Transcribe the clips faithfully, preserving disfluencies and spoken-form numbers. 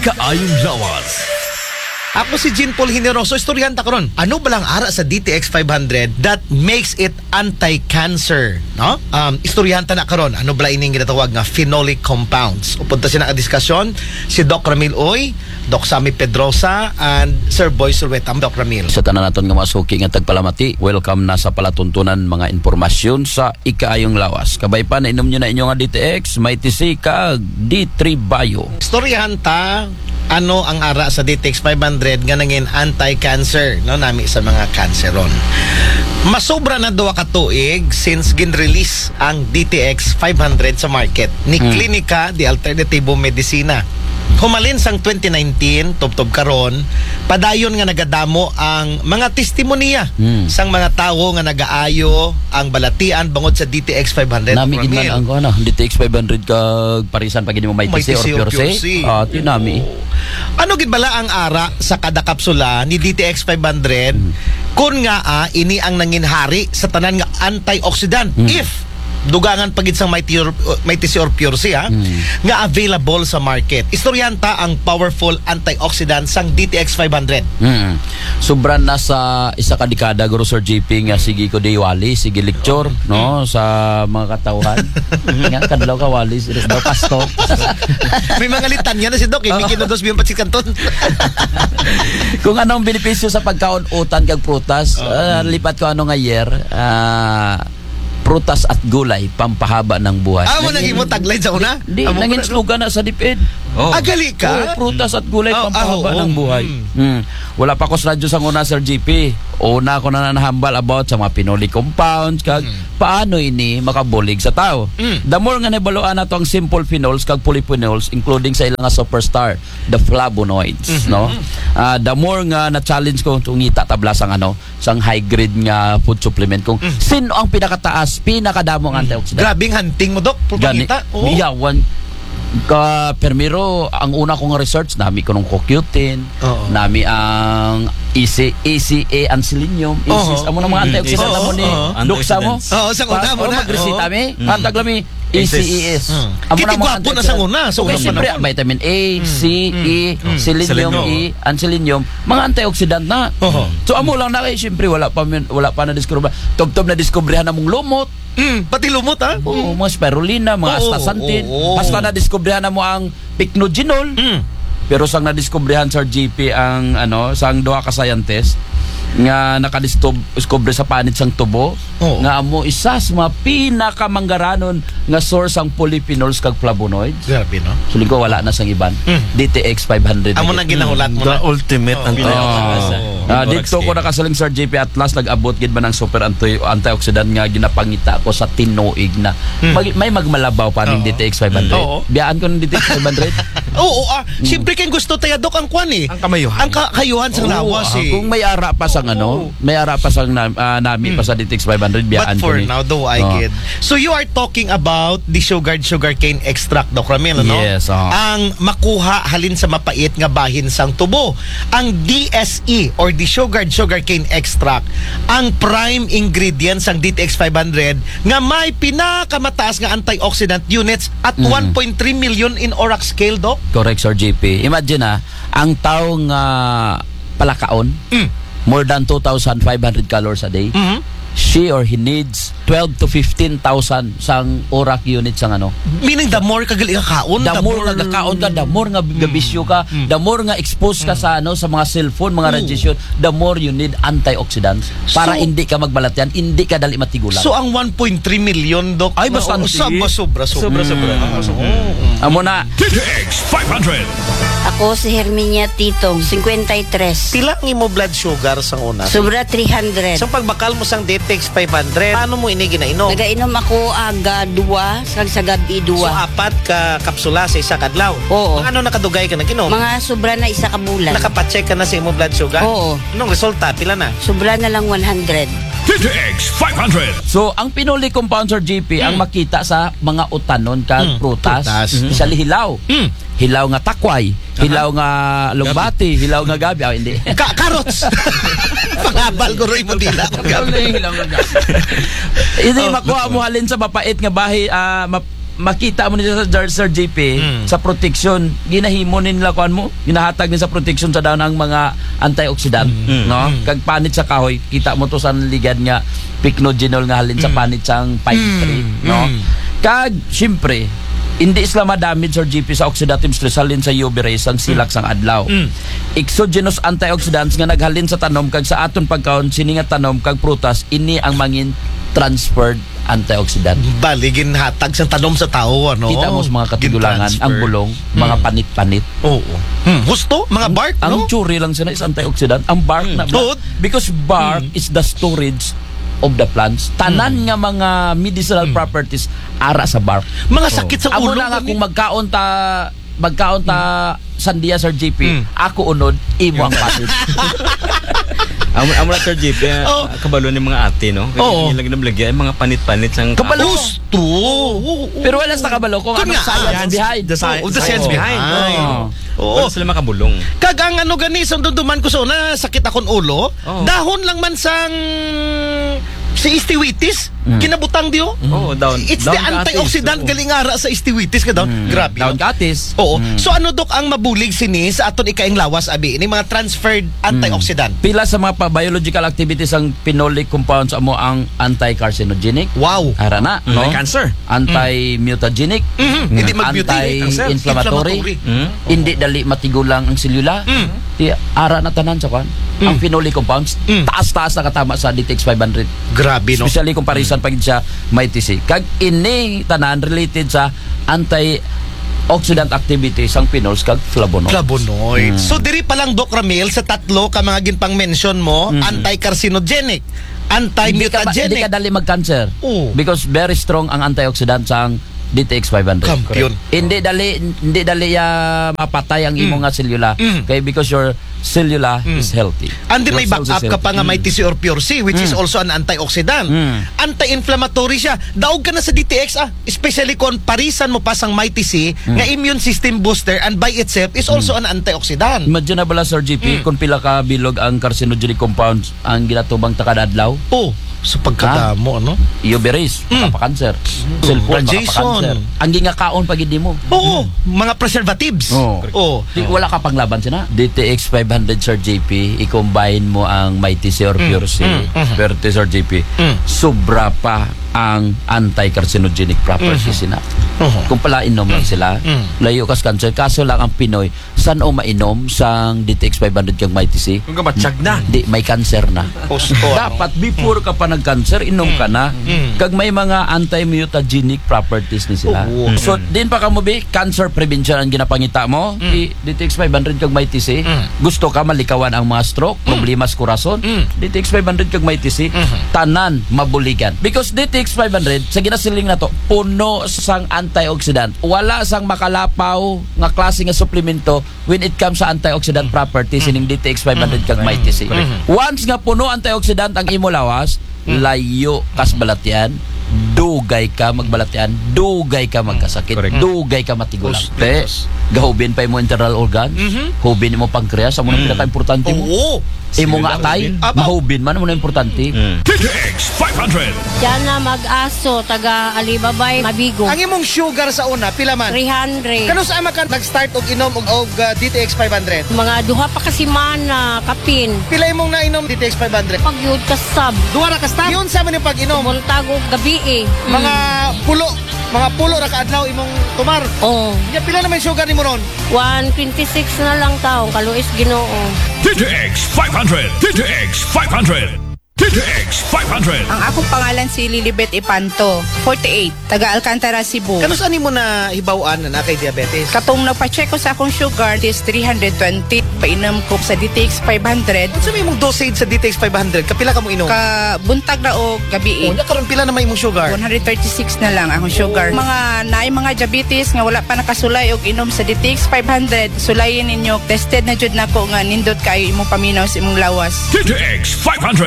Kaayong lawas. Ako si Jean Paul Generoso, istoryanta karon. Ano ba lang ara sa D T X five hundred that makes it anti-cancer, no? Um istoryanta na karon. Ano ba ining ginatawag nga phenolic compounds? Upunta sina ang diskusyon si Doc Ramil Oy, Doc Sammy Pedrosa, and Sir Boy Sulweta. Doc Ramil. Sa tanan naton nga masuki nga tagpalamati, welcome na sa palatuntunan mga impormasyon sa Ikaayong Lawas. Kabay pa na inom nyo na inyo nga D T X, may T C ka D three Bio. Istoryanta, ano ang ara sa D T X five hundred nga nangin anti-cancer, no, nami sa mga canceron. Masobra na duwa ka tuig since gin-release ang D T X five hundred sa market ni hmm. Klinika di Alternatibo Medicina. Humalin sang twenty nineteen, tubtob karon, padayon nga nagadamo ang mga testimonya hmm. sang mga tawo nga nagaayo ang balatian bangod sa D T X five hundred. Nami gid man ang ano, D T X five hundred kag parisan pag mo may T C or Pure C. Ah, ti nami. Ano gid bala ang ara sa kada kapsula ni D T X five hundred hmm. kun nga ah, ini ang nanginhari sa tanan nga antioxidant hmm. if dugangan pagid sang may, may T C or Pure C ha, mm. nga available sa market. Istoryanta ang powerful antioxidant sang D T X five hundred. Mm. Sobra na sa isa ka dekada guro Sir J P nga sige ko diwali, sige lecture oh. no mm. sa mga katawhan. Nga kadlaw ka wali, iris daw pasto. May mga litanya na si Doc, hindi kinudos biyon patsit kanton. Kung anong benepisyo sa pagkaon-utan kag prutas, oh. uh, lipat ko ano nga year, ah uh, prutas at gulay, pampahaba ng buhay. Ah, mo naging mo tagline sa una? Di, di nanging slogan na sa dipid. Oh. Agali ka? Oh, prutas at gulay, oh, pampahaba oh, oh, ng buhay. Mm. Hmm. Wala pa ko sa radyo sa una, Sir G P. Una ko na nahambal about sa mga phenolic compounds, kag mm. paano ini makabulig sa tao. Mm. The more nga nabaluan na to ang simple phenols kag polyphenols, including sa ilang nga superstar, the flavonoids, mm-hmm. no? Uh, the more nga na-challenge ko itong itatabla sang ano, sang high-grade nga food supplement kung mm. sino ang pinakataas, pinakadamong mm. antioxidant. Grabing hunting mo, Dok. Pagkita. Oh. Miyawan. Ka permiro ang una kong research nami ko nung cocutin, oh. nami ang E C A ang selenium, E C A amo na mga antioxidant mo ni duksa mo. Oo, sa una mo na magresita mi. Antag lami E C E S. Amo na mga po na sa una, sa una pa vitamin A, C, E, selenium, E, ang selenium, mga antioxidant na. So amo lang na kay syempre wala pa wala pa na diskubre. Tugtob na diskubrehan namong lumot. Mm, pati lumot ha? Oo, mga spirulina, mga oh, astaxanthin. Oh, oh. Basta na-discoveryhan na mo ang pycnogenol. Mm. Pero sang na-discoveryhan sa G P ang ano, sang duha ka scientist nga nakadiscover sa panit sang tubo oh. nga amo isa sa mga pinakamanggaranon nga source ang polyphenols kag flavonoids. Grabe no. Suling ko wala na sang iban. Mm. D T X five hundred. Amo na ginahulat mo na. The ultimate oh. antioxidant. Oh. Uh, dito ko nakasaling Sir J P Atlas nag-abot gid man ang super anti antioxidant nga ginapangita ko sa tinuig na mm. Mag, may magmalabaw pa ning oh. D T X five hundred. Oh. Biyaan ko ng D T X five hundred. Oo, ah, mm. siyempre kay gusto tayo Dok ang kwan eh. Ang kamayuhan. Ang ka- kayuhan sa oh, lawas eh. Kung may ara pa sang ano, may ara pa sang na, uh, nami mm. pa sa D T X five hundred biyaan ko ni. But for ni. now though I oh. get. So you are talking about the sugared sugarcane extract, Doc Ramil, no? Yes. Oh. Ang makuha halin sa mapait nga bahin sang tubo. Ang D S E or the sugared sugarcane extract, ang prime ingredient sang D T X five hundred nga may pinakamataas nga antioxidant units at mm. one point three million in O R A C scale, Doc. Correct, Sir J P. Imagine ah, ang tao nga palakaon, mm. more than two thousand five hundred calories a day. Mm-hmm. She or he needs twelve to fifteen thousand sang O R A C unit sang ano. Meaning the more kagali ka kaon, the, the more nga kaon ka, the more nga gabisyo ka, mm. the more nga exposed ka mm. sa ano sa mga cellphone, mga mm. radiation, the more you need antioxidants para so, hindi ka magbalatyan, hindi ka dali matigulan. So ang one point three million, Dok, ay bastante. Sobra sobra sobra. Sobra sobra. Amo na D T X five hundred. Ako si Herminia Titong, fifty-three. Pila ang imo blood sugar sang una? Sobra three hundred. So pagbakal mo sang D T X five hundred, paano mo ini ginainom? Nagainom ako aga dua, kag sa gabi So dua. apat ka kapsula sa isa kadlaw. Oo. Mga ano nakadugay ka naginom? Mga sobra na isa ka bulan. Nakapacheck ka na sa imo blood sugar? Oo. Anong resulta? Pila na? Sobra na lang one hundred. D T X five hundred. So, ang phenolic compound, Sir J P, mm. ang makita sa mga utanon kag mm. prutas, prutas. Mm-hmm. Isa hilaw. Mm. Hilaw nga takway, uh-huh. hilaw nga lugbati, hilaw nga gabi. Oh, hindi. Ka- carrots. Pangabal ko rin mo dila. Hilaw nga gabi. Hindi makuha mo halin sa mapait nga bahi, uh, map- makita mo nila sa Sir J P Mm. sa protection, ginahimo nila kuan mo, ginahatag ni sa protection sa daw ng mga antioxidant, Mm. no? Mm. Kag panit sa kahoy, kita mo to sa ligad nga pycnogenol nga halin sa panit sang pine tree, Mm. no? Mm. Kag syempre, hindi sila madamage Sir G P sa oxidative stress halin sa U V rays ang silak sang adlaw. Mm. Exogenous antioxidants nga naghalin sa tanom kag sa aton pagkaon sini nga tanom kag prutas ini ang mangin transferred antioxidant. Baligin hatag sa tanom sa tao, ano? Kita mo sa mga katigulangan, ang bulong, mga panit-panit. Oo. Hmm. Husto, mga bark, Ang no? churi lang sila is antioxidant. Ang bark na Oo. because bark is the storage of the plants. Tanan nga mga medicinal properties ara sa bark. Mga sakit sa Amo ulo. na nga gani. kung magkaon ta magkaon ta sandiya Sir J P, Mm. ako unod imo ang panit. Amo amo na Sir Jeep, eh, Oh. kabalo ni mga ate, no? Oo. Yung naglagay mga panit-panit sang Kabalo. Husto. Oo. Pero wala sa kabalo kung Kun anong nga, science behind. The science, Oh, the science Oo. behind. Ay. Oo. Oo. Wala sila makabulong. Kag ang ano gani sa duduman ko sa una, sakit akong ulo. Oh. Dahon lang man sang si istiwitis, kinabutang diyo. Oo, down. It's down the antioxidant katis. galingara sa istiwitis ka daw. Grabe. Down no? katis. Oo. Mm. So ano dok ang mabulig sini sa aton ikaing lawas abi ini mga transferred antioxidant. Pila sa mga pa- biological activities ang phenolic compounds amo ang anti-carcinogenic. Wow. Ara na, no? May cancer. Anti-mutagenic. Mhm. Hindi mag-mutagenic. Anti-inflammatory. Mm. Hindi dali matigulang ang selula. Mm. Di ara na tanan sa kwan. Ang phenolic compounds Mm. taas-taas na katama sa D T X five hundred. Grabe no. Especially comparison pag siya may T C. Kag ini tanan related sa anti-oxidant activities ang phenols kag flavonoids. Flavonoid. Mm. So diri pa lang Doc Ramil sa tatlo ka mga ginpang mention mo, anti-carcinogenic, Hindi ka, ba- hindi anti-mutagenic. ka dali mag-cancer. Oo. Because very strong ang antioxidant sa ang D T X five hundred. Kampiyon. Hindi dali hindi dali ya mapatay ang imo nga selula. Mm. Kay because your selula is healthy. And then may Your cells backup is ka pa healthy. nga may T C or Pure C which is also an antioxidant. Mm. Anti-inflammatory siya. Daog ka na sa D T X ah. Especially kung parisan mo pa sang may T C nga immune system booster and by itself is also an antioxidant. Imagine na bala Sir G P kung pila ka bilog ang carcinogenic compounds ang ginatubang takadadlaw. Oh, sa pagkadamo ano? U V rays, Mm. makapanser. Cellphone, Radiation. makapanser. Ang gingakaon pag hindi mo. Oo, mga preservatives. Oo. Oh. Di, wala ka pang laban sina. D T X five hundred Sir J P, i-combine mo ang Mighty C or Pure C, mm, mhm. Pure Sir J P. Mm. Sobra pa ang anti-carcinogenic properties sina. Oo. Kung pala inom lang sila, Mm. layo kas cancer. Kaso lang ang Pinoy, saan o mainom sang D T X five hundred kang Mighty C? Kung kamatsyag na. Di, may cancer na. Posto, ano? Dapat before ka pa nag-cancer, inom ka na. Mm. Kag may mga anti-mutagenic properties ni sila. Oo. So, din pa ka mo bi, cancer prevention ang ginapangita mo. I- D T X five hundred kag may T C. Mm. Gusto ka malikawan ang mga stroke, problema sa kurason. Mm. D T X five hundred kag may T C. Tanan, mabuligan. Because D T X five hundred, sa ginasiling na to, puno sang antioxidant. Wala sang makalapaw nga klase nga suplemento when it comes sa antioxidant properties ining D T X five hundred kag may T C. Once nga puno antioxidant ang imo lawas, layo kas balatian, dugay ka magbalatian, dugay ka magkasakit, Correct. dugay ka matigulang. Os- Te, gahubin pa imo internal organs, hubin imo pancreas, amo nang pinaka-importante mo. Oo. Imo nga atay, Aba. mahubin man amo na importante. Mm. D T X five hundred. Diyan na mag-aso, taga Alibabay, Mabigo. Ang imong sugar sa una pila man? three hundred. Kano sa ama ka nag-start og inom og, og uh, D T X five hundred? Mga duha pa kasi mana, kapin. Pila imong nainom D T X five hundred? Pagyud ka sab. Duha ra ka stop. Yun sa man yung pag-inom. Multago gabi eh. Mga pulo, mga pulo ra ka adlaw imong tumar. Oh, Ya pila naman yung sugar nimo ron? one twenty-six na lang taong kaluis Ginoo. D T X five hundred. D T X five hundred. D T X five hundred. Ang akong pangalan si Lilibet Ipanto, forty-eight, taga Alcantara, Cebu. Kano sa nimo na hibawaan na na kay diabetes? Katong nagpa-check ko sa akong sugar is three hundred twenty. Painom ko sa D T X five hundred. Ano sa may imong dosage sa D T X five hundred? Kapila ka mo inom? Ka buntag na o gabi. Oh, nya karon pila na may imong sugar? one thirty-six na lang akong sugar. Mga naay mga diabetes nga wala pa nakasulay og inom sa D T X five hundred, sulayin ninyo. Tested na jud nako nga nindot kayo imong paminaw sa imong lawas. D T X five hundred.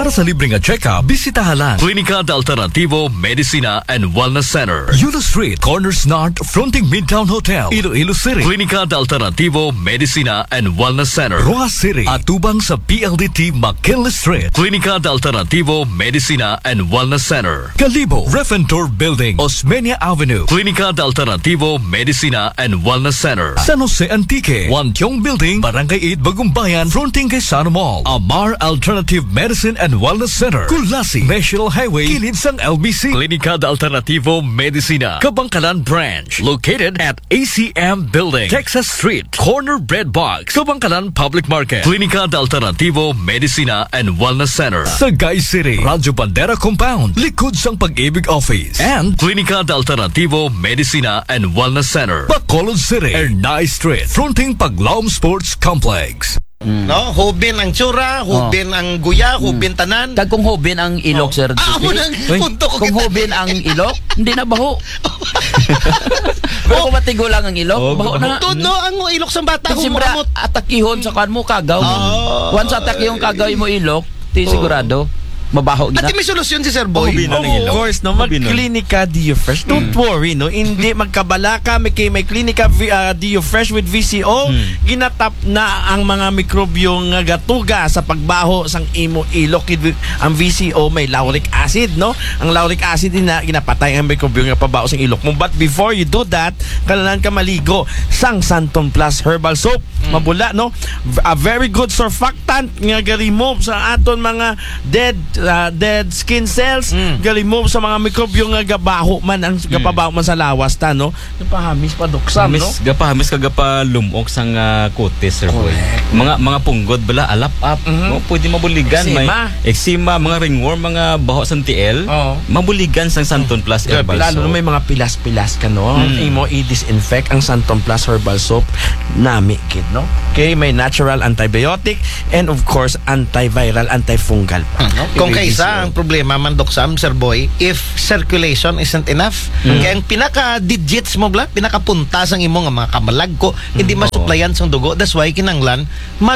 Para sa libreng nga check-up, bisitahan lang Klinika de Alternativo Medicina and Wellness Center, Yulo Street, Corners North, fronting Midtown Hotel, Iloilo City. Klinika de Alternativo Medicina and Wellness Center, Roa City, atubang sa P L D T McKinley Street. Klinika de Alternativo Medicina and Wellness Center, Calibo, Refentor Building, Osmeña Avenue. Klinika de Alternativo Medicina and Wellness Center, San Jose Antique, Wantiong Building, Barangay eight, Bagumbayan, fronting kay Sana Mall. Amar Alternative Medicine and Wellness Center, Kulasi, National Highway, kilid sang L B C. Klinika de Alternativo Medicina, Kabangkalan Branch, located at A C M Building, Texas Street, Corner Bread Box, Kabangkalan Public Market. Klinika de Alternativo Medicina and Wellness Center, Sagay City, Radyo Bandera Compound, likod sang Pag-ibig Office. And Klinika de Alternativo Medicina and Wellness Center, Bacolod City, Ernay Street, fronting Paglaom Sports Complex. No, hubin ang tsura, hubin ang guya, hubin tanan. Kag kung hubin ang ilok, Sir Ah, G P. mo nang punto ko Kung kita. hubin ang ilok, hindi na baho. Pero kung matigo lang ang ilok, Oh, baho na. Tudno ang ilok sa bata Kasi siyempre, humamot. atakihon sa kan mo kagaw. Oh. Once atakihon kagaw mo ilok, ti sigurado mabaho At gina. may solusyon si Sir Boy. Hubin na ng Of ilok. course, no, Hubin nun. mag-Klinika DioFresh. Don't worry, no, hindi magkabalaka, may, kay- may Klinika V- uh, DioFresh with V C O, ginatap na ang mga mikrobyong nga gatuga sa pagbaho sang imo ilok. Kid- Ang V C O may lauric acid, no? Ang lauric acid din na ginapatay ang mikrobyong nga pabaho sang ilok mo. But before you do that, kailangan ka maligo sang Santon Plus Herbal Soap. Mabula, no? V- A very good surfactant nga ga-remove sa aton mga dead uh, dead skin cells, ga-remove sa mga mikrobyo nga gabaho man ang gapabaho man sa lawas ta, no? Napahamis pa duksam, no? Hamis gapa hamis ka gapa lumok sang uh, kutis, Sir Boy. Mga mga punggod bala alap up. Mo pwede mabuligan, may Eczema. eczema, mga ringworm, mga baho sang tiel. Oo. Mabuligan sang Santon Plus Herbal Lalo na Soap. may mga pilas-pilas ka, no? Imo i-disinfect ang Santon Plus Herbal Soap nami, kid, no? Okay, may natural antibiotic and of course antiviral, antifungal pa, no? Kung May kaysa V C O. ang problema man Doksam, Sir Boy, if circulation isn't enough, kaya ang pinaka-digits mo bla, pinaka-puntas ang imo nga mga kamalagko, hindi masuplayan sang dugo. That's why kinanglan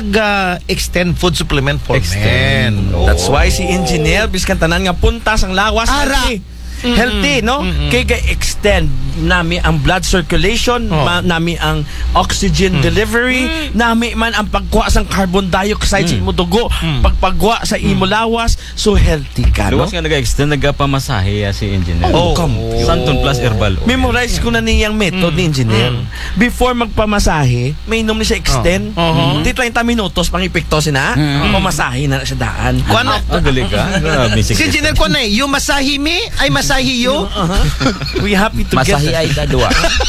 mag-extend food supplement for Extend. men. That's why si engineer biskan tanan nga puntas ang lawas Ara. healthy. Healthy, no? Kaya ga-extend nami ang blood circulation, Oh. ma- nami ang oxygen delivery, nami man ang pagkuha sang carbon dioxide sa imo dugo, pagpagkuha sa imo lawas, so healthy ka, no? Luwas nga nag-extend, nagpamasahe si engineer. Oh, Santon Plus Herbal Oil. Memorize ko na niyang method ni engineer. Before magpamasahe, may inom ni siya extend. Oh. Di thirty minutos pang epekto sina. Pamasahe na sa daan. Kuan na, Ang galing ka. Grabe, si engineer ko na, yung masahi me, ay masahi yo. We happy to Masahi get ay kadua.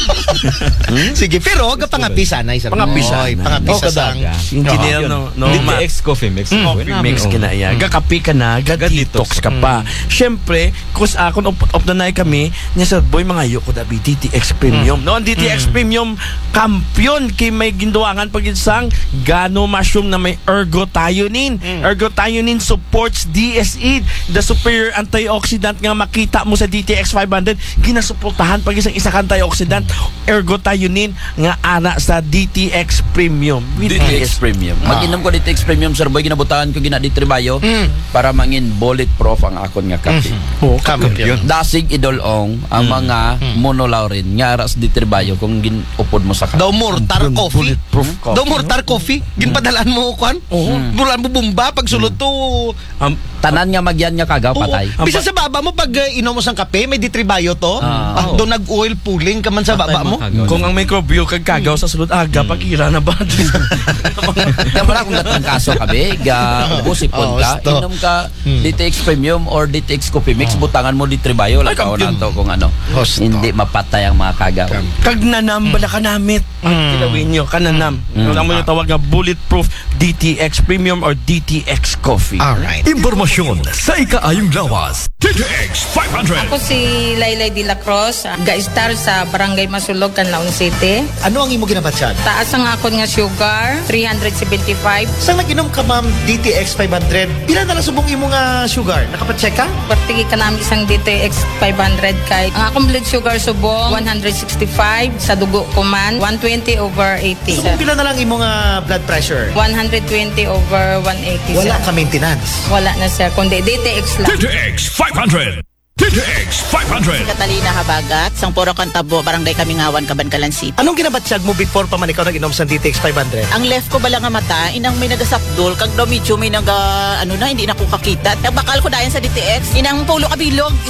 Sige, pero gapangapi sana, Sir Pangapi Boy. sana. Pangapi Oh, sa sang. kadaga. si engineer, no? no D T ma- X Coffee Mix. Coffee mix ka na iya. Gakapi ka na, gag-detox ka pa. Siyempre, kus akon op op na nay kami, niya sa boy mga ayoko da D T X Premium. No, ang D T X Premium kampiyon kay may ginduangan pag isang gano mushroom na may ergothioneine. Ergothioneine supports D S E, the superior antioxidant nga makita mo sa D T X five hundred. Ginasuportahan pag isang isa ka antioxidant, ergothioneine nga ana sa D T X Premium. With D T X Premium. Mag-inom ko D T X Premium, Sir Boy, ginabutangan ko gina di Tribayo para mangin bulletproof ang akon nga kape. Oh, Kampiyon. Dasig idolong ang mga monolaurin nga aras di Tribayo kung ginupod mo sa kape. Daw mortar coffee. bulletproof coffee. Daw mortar coffee. Ginpadalaan mo kuan. Bulan mo bumba pag sulod to. Um, Tanan nga magyan nga kagaw Oo. patay. Bisa sa baba mo pag uh, inom mo sang kape, may ditribayo to. Ah. Ah, doon nag-oil pulling ka man sa baba mo. kung ang mikrobyo kag kagaw sa sulod aga, pag-ira na ba? Kaya pala kung natang kaso kabe, ga ubos ipon Oh, ka, sto. inom ka D T X Premium or D T X Coffee Mix, butangan mo di Tribayo, lang kaon to kung ano. Hosto. Hindi mapatay ang mga kagaw. Kag nanam bala ka namit. Kilawin nyo, kananam. Alam mo yung tawag nga bulletproof D T X Premium or D T X Coffee. Alright. Impormasyon sa ikaayong lawas. D T X five hundred. Ako si Laylay de la Cruz, ga-star sa Barangay Masulog, Canlaon City. Ano ang imo ginabatsyag? Taas ang akon nga sugar, three seventy-five. Sa nag-inom ka ma'am D T X five hundred, pila na lang subong imo nga sugar? Nakapacheck ka? Partigi ka namin isang D T X five hundred kay ang akong blood sugar subong one sixty-five, sa dugo ko man one twenty over eighty. Subong pila na lang imo nga blood pressure? one twenty over one eighty. Wala sir. ka maintenance. Wala na sir, kundi D T X lang. D T X five hundred. D T X five hundred. Catalina Habagat, sang Puro Kantabo, Barangay Kamingawan, Cabancalan City. Anong ginabatsyag mo before pa man ikaw nag-inom sa D T X five hundred? Ang left ko bala nga mata, inang may nagasapdol, kag daw medyo may naga, ano na, hindi na ko kakita. Bakal ko dayan sa D T X, inang pulo kabilog,